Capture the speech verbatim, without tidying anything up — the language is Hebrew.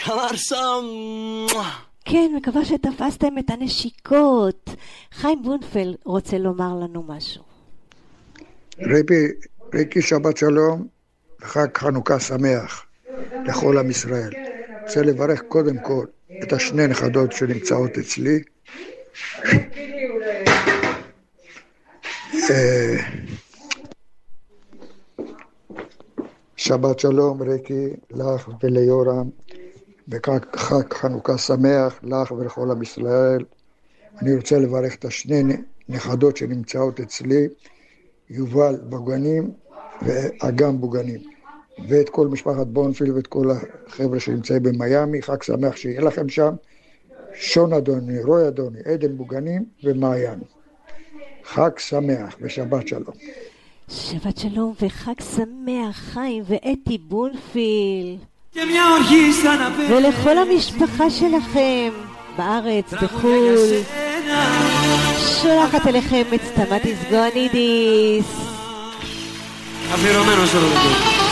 קלרסם. כן, מקווה שתפסתם את הנשיקות. חיים בונפל רוצה לומר לנו משהו. רבי, ריקי, שבת שלום, חג חנוכה שמח לכל עם ישראל. רוצה לברך קודם כל את השני נכדות שנמצאות אצלי. שבת שלום ריקי, לך וליורם, בחג חנוכה שמח לך ולכל עם ישראל. אני רוצה לברך את השני נכדות שנמצאות אצלי, יובל בוגנים ואגם בוגנים, ואת כל משפחת בונפיל ואת כל החבר'ה שנמצאים במיימי. חג שמח שיהיה לכם שם. שון אדוני, רוי אדוני, עדן בוגנים ומעיין. חג שמח ושבת שלום. שבת שלום וחג שמח חיים ואתי בונפיל, ולכל המשפחה שלכם בארץ בחול. שולחת אליכם את סתמת איסגונידיס.